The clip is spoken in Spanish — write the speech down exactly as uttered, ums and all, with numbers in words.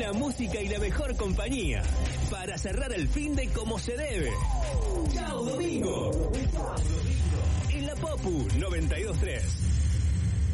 buena música y la mejor compañía. Para cerrar el fin de como se debe. ¡Chao, domingo! En la Popu noventa y dos tres.